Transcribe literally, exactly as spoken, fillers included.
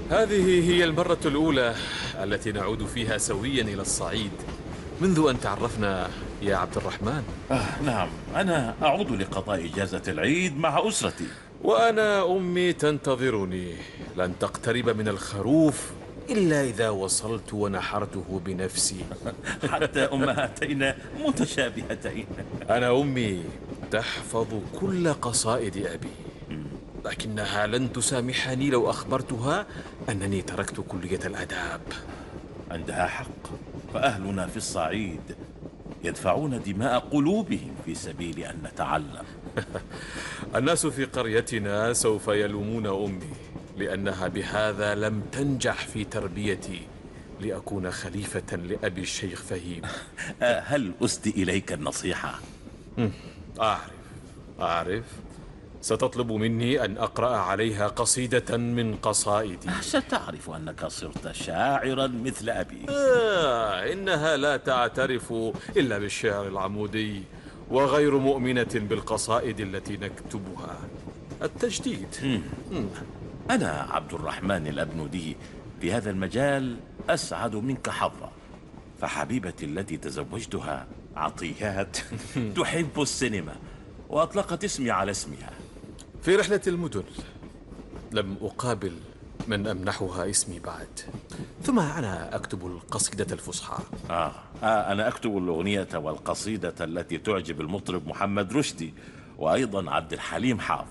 هذه هي المرة الأولى التي نعود فيها سويا إلى الصعيد منذ أن تعرفنا يا عبد الرحمن. آه نعم، أنا أعود لقضاء إجازة العيد مع أسرتي. وأنا أمي تنتظرني، لن تقترب من الخروف إلا إذا وصلت ونحرته بنفسي. حتى أمهاتين متشابهتين. أنا أمي تحفظ كل قصائد أبي، لكنها لن تسامحني لو أخبرتها أنني تركت كلية الآداب. عندها حق، فأهلنا في الصعيد يدفعون دماء قلوبهم في سبيل أن نتعلم. الناس في قريتنا سوف يلومون أمي لأنها بهذا لم تنجح في تربيتي لأكون خليفة لأبي الشيخ فهيم. هل أسدي إليك النصيحة؟ أعرف أعرف ستطلب مني أن أقرأ عليها قصيدة من قصائدي. ستعرف أنك صرت شاعرا مثل أبي. آه إنها لا تعترف إلا بالشعر العمودي، وغير مؤمنة بالقصائد التي نكتبها. التجديد. مم. أنا عبد الرحمن الأبنودي في هذا المجال أسعد منك حظا، فحبيبتي التي تزوجتها عطيات تحب السينما وأطلقت اسمي على اسمها. في رحلة المدن لم أقابل من أمنحها اسمي بعد، ثم أنا أكتب القصيدة الفصحى. آه. آه أنا أكتب الأغنية والقصيدة التي تعجب المطرب محمد رشدي وأيضا عبد الحليم حافظ.